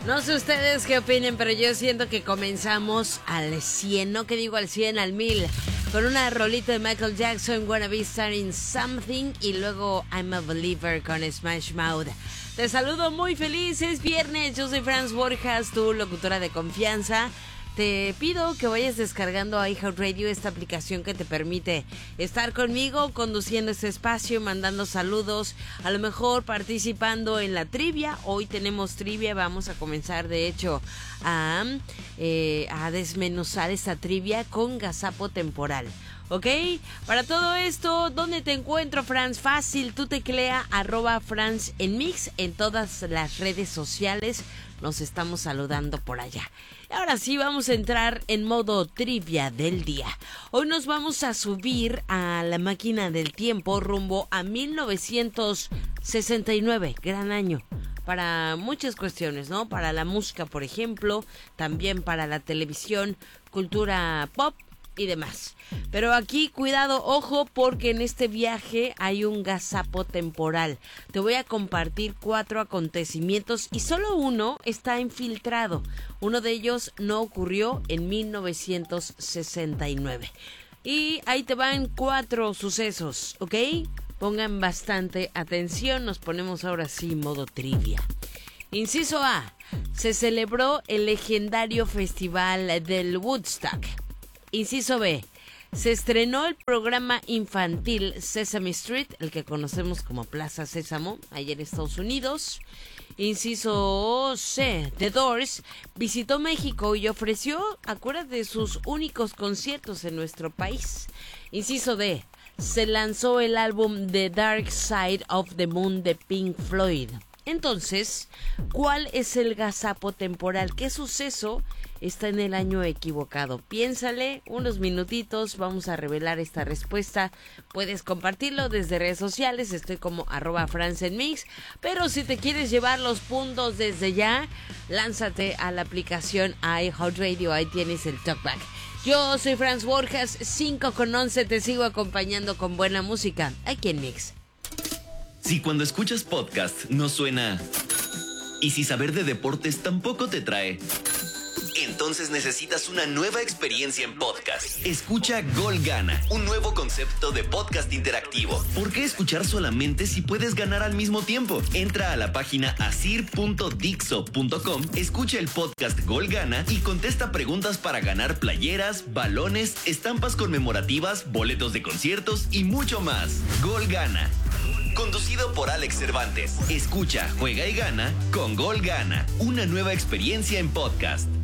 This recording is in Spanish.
No sé ustedes qué opinen, pero yo siento que comenzamos al 100, no que digo al 100, al 1000, con una rolita de Michael Jackson, Wanna Be Starting Something, y luego I'm a Believer con Smash Mouth. Te saludo muy feliz, es viernes, yo soy Franz Borjas, tu locutora de confianza. Te pido que vayas descargando a iHeartRadio, esta aplicación que te permite estar conmigo conduciendo este espacio, mandando saludos, a lo mejor participando en la trivia. Hoy tenemos trivia, vamos a comenzar de hecho a desmenuzar esta trivia con gazapo temporal. ¿Ok? Para todo esto, ¿dónde te encuentro, Franz? Fácil, tú teclea @Franz en Mix en todas las redes sociales. Nos estamos saludando por allá. Ahora sí, vamos a entrar en modo trivia del día. Hoy nos vamos a subir a la máquina del tiempo rumbo a 1969. Gran año para muchas cuestiones, ¿no? Para la música, por ejemplo, también para la televisión, cultura pop y demás. Pero aquí, cuidado, ojo, porque en este viaje hay un gazapo temporal. Te voy a compartir 4 acontecimientos y solo uno está infiltrado. Uno de ellos no ocurrió en 1969. Y ahí te van 4 sucesos, ¿ok? Pongan bastante atención, nos ponemos ahora sí modo trivia. Inciso A. Se celebró el legendario festival del Woodstock. Inciso B. Se estrenó el programa infantil Sesame Street, el que conocemos como Plaza Sésamo, allá en Estados Unidos. Inciso C. The Doors visitó México y ofreció, acuérdate, sus únicos conciertos en nuestro país. Inciso D. Se lanzó el álbum The Dark Side of the Moon de Pink Floyd. Entonces, ¿cuál es el gazapo temporal? ¿Qué suceso está en el año equivocado? Piénsale unos minutitos, vamos a revelar esta respuesta. Puedes compartirlo desde redes sociales, estoy como @FranzEnMix. Pero si te quieres llevar los puntos desde ya, lánzate a la aplicación iHeartRadio, ahí tienes el talkback. Yo soy Franz Borjas, 5:11, te sigo acompañando con buena música aquí en Mix. Si cuando escuchas podcast no suena y si saber de deportes tampoco te trae, entonces necesitas una nueva experiencia en podcast. Escucha Gol Gana, un nuevo concepto de podcast interactivo. ¿Por qué escuchar solamente si puedes ganar al mismo tiempo? Entra a la página asir.dixo.com, escucha el podcast Gol Gana y contesta preguntas para ganar playeras, balones, estampas conmemorativas, boletos de conciertos y mucho más. Gol Gana. Conducido por Alex Cervantes. Escucha, juega y gana con Gol Gana. Una nueva experiencia en podcast.